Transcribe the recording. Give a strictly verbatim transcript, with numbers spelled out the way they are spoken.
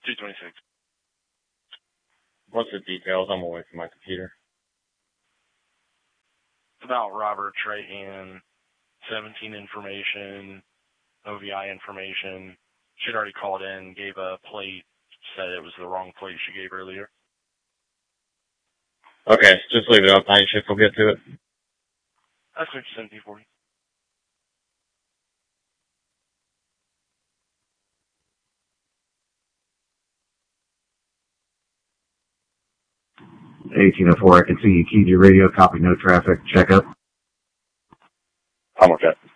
two twenty-six. What's the details? I'm away from my computer. It's about Robert Trahan, seventeen information, O V I information. She'd already called in, gave a plate, said it was the wrong plate she gave earlier. Okay, just leave it up. Night shift will get to it. That's what you sent me for you. eighteen oh four, I can see you keyed your radio, copy no traffic, check up. I'm okay.